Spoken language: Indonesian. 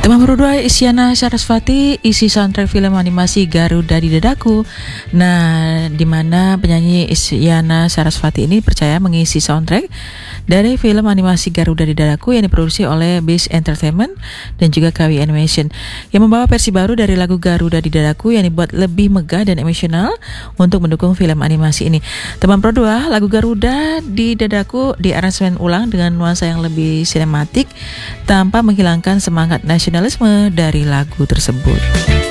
Teman berdua Isyana Sarasvati isi soundtrack film animasi Garuda di Dadaku. Nah, di mana penyanyi Isyana Sarasvati ini percaya mengisi soundtrack dari film animasi Garuda di Dadaku yang diproduksi oleh Beast Entertainment dan juga KW Animation yang membawa versi baru dari lagu Garuda di Dadaku yang dibuat lebih megah dan emosional untuk mendukung film animasi ini. Teman berdua, lagu Garuda di Dadaku diaransemen ulang dengan nuansa yang lebih sinematik tanpa menghilangkan semangat nasionalisme dari lagu tersebut.